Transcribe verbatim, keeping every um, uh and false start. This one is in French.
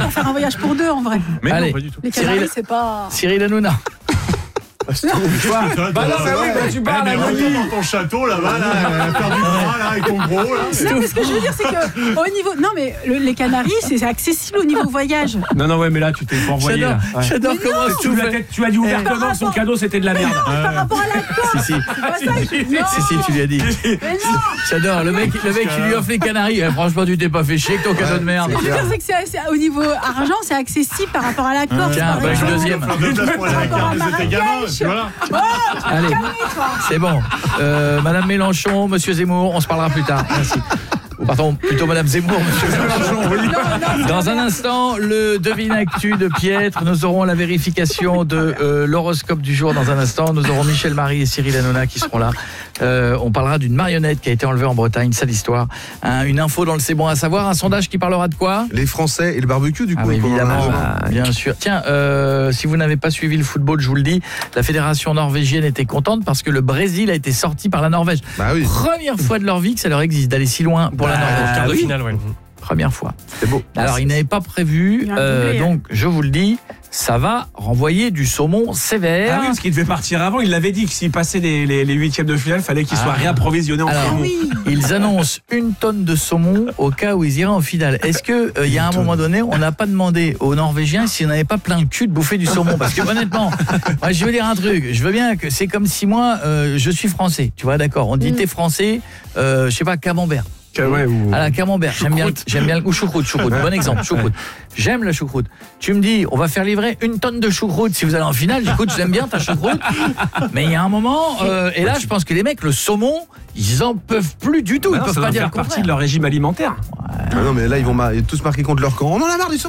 pour faire un voyage pour deux en vrai. Mais Allez. non, pas du tout. Les Canaries, Cyril- c'est pas. Cyril Hanouna. Bah non, Bah non, mais oui, bah tu parles mais à rentre lui. dans ton château là-bas, là, euh, faire du bras là, avec ton gros là. Non, mais ce que je veux dire, c'est que au niveau. Non, mais le- les Canaries, c'est accessible au niveau voyage. Non, non, ouais, mais là, tu t'es pas envoyé. J'adore, là. Ouais. j'adore Mais comment non, tu Tu, fais. l'as peut-être- tu as dit ouvertement que son cadeau c'était de la merde. Par rapport à la Corse. Si, si. c'est pas ça, je- non. Si, si, tu lui as dit. Mais non. J'adore, le mec, le mec qui lui offre les Canaries. Eh, franchement, tu t'es pas fait chier avec ton cadeau de merde. Ce que je veux dire, c'est que c'est- c'est- au niveau argent, c'est accessible par rapport à la Corse. Tiens, par bah, exemple. le deuxième. Faire deux places pour aller à la carte de tes gamins, puis voilà. Allez, c'est bon. Euh, Madame Mélenchon, Monsieur Zemmour, on se parlera plus tard. Merci. Ou pardon, plutôt Madame Zemmour, Monsieur Mélenchon. Non, non, Dans un instant, le devine actu de Pietre. Nous aurons la vérification de euh, l'horoscope du jour dans un instant. Nous aurons Michel Marie et Cyril Hanouna qui seront là. Euh, on parlera d'une marionnette qui a été enlevée en Bretagne, sale histoire. Hein, une info dans le C'est bon à savoir, un sondage qui parlera de quoi ? Les Français et le barbecue, du coup. Ah oui, pendant évidemment, la- bah, bien sûr. Tiens, euh, si vous n'avez pas suivi le football, je vous le dis, la fédération norvégienne était contente parce que le Brésil a été sorti par la Norvège. Bah oui, Première fois de leur vie que ça leur existe d'aller si loin pour la Norvège. Quart de oui. finale, ouais. Première fois. c'est beau. Alors, ils n'avaient pas prévu, Il y a un euh, doublé, hein. donc je vous le dis, ça va renvoyer du saumon sévère. Ah oui, parce qu'il devait partir avant. Il l'avait dit que s'il passait les, les, les huitièmes de finale, fallait qu'il soit Ah. réapprovisionné en Alors, saumon. oui. Ils annoncent une tonne de saumon au cas où ils iraient en finale. Est-ce que euh, il y a un moment donné, on n'a pas demandé aux Norvégiens s'ils n'avaient pas plein le cul de bouffer du saumon? Parce que honnêtement, moi, je veux dire un truc. Je veux bien que c'est comme si moi, euh, je suis français. Tu vois, d'accord. On dit Mm. t'es français. Euh, je sais pas, camembert. Ouais, ou... À la camembert, j'aime bien, j'aime bien le ou choucroute, choucroute, bon exemple, choucroute. J'aime la choucroute. Tu me dis, on va faire livrer une tonne de choucroute si vous allez en finale. J'écoute, j'aime bien ta choucroute. Mais il y a un moment, euh, et là, je pense que les mecs, le saumon, ils en peuvent plus du tout. Bah Ils non, peuvent ça pas doit dire le faire partie contraire. de leur régime alimentaire. Ah non, mais là, ils vont mar- tous marquer contre leur camp. On en a marre du